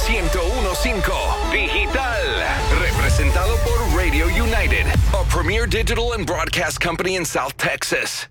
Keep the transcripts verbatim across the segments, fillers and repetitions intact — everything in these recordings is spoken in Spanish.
ciento uno punto cinco Digital. Representado por Radio United, a premier digital and broadcast company in South Texas.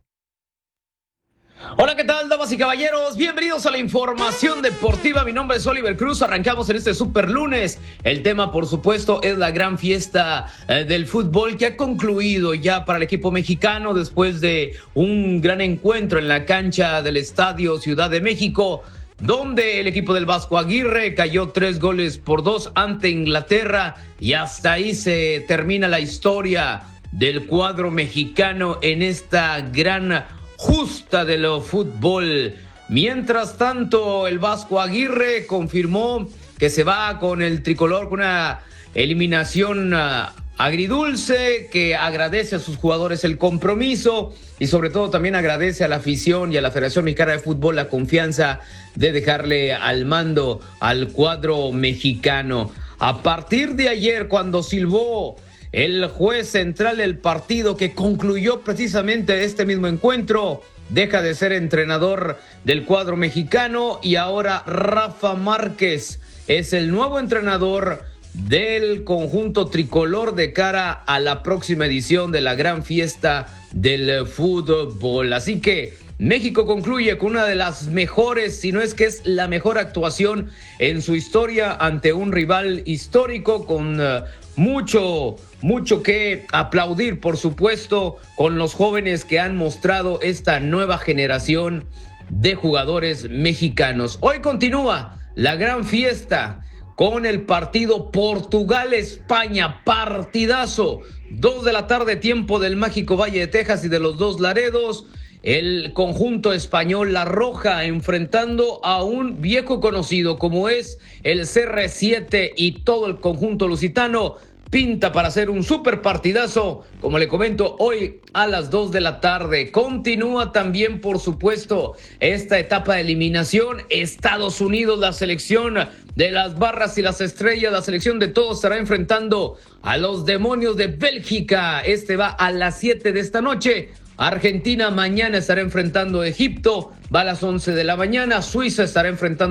Hola, ¿qué tal, damas y caballeros? Bienvenidos a la información deportiva. Mi nombre es Oliver Cruz. Arrancamos en este super lunes. El tema, por supuesto, es la gran fiesta eh, del fútbol que ha concluido ya para el equipo mexicano después de un gran encuentro en la cancha del Estadio Ciudad de México, donde el equipo del Vasco Aguirre cayó tres goles por dos ante Inglaterra, y hasta ahí se termina la historia del cuadro mexicano en esta gran justa de lo fútbol. Mientras tanto, el Vasco Aguirre confirmó que se va con el tricolor con una eliminación uh, agridulce, que agradece a sus jugadores el compromiso y sobre todo también agradece a la afición y a la Federación Mexicana de Fútbol la confianza de dejarle al mando al cuadro mexicano. A partir de ayer, cuando silbó el juez central del partido que concluyó precisamente este mismo encuentro, deja de ser entrenador del cuadro mexicano y ahora Rafa Márquez es el nuevo entrenador del conjunto tricolor de cara a la próxima edición de la gran fiesta del fútbol. Así que México concluye con una de las mejores, si no es que es la mejor actuación en su historia ante un rival histórico, con uh, mucho, mucho que aplaudir, por supuesto, con los jóvenes que han mostrado esta nueva generación de jugadores mexicanos. Hoy continúa la gran fiesta con el partido Portugal-España, partidazo, dos de la tarde, tiempo del mágico Valle de Texas y de los dos Laredos. El conjunto español, La Roja, enfrentando a un viejo conocido como es el C R siete, y todo el conjunto lusitano pinta para hacer un super partidazo, como le comento, hoy a las dos de la tarde. Continúa también, por supuesto, esta etapa de eliminación. Estados Unidos, la selección de las barras y las estrellas, la selección de todos, estará enfrentando a los demonios de Bélgica. Este va a las siete de esta noche. Argentina mañana estará enfrentando a Egipto, va a las once de la mañana. Suiza estará enfrentando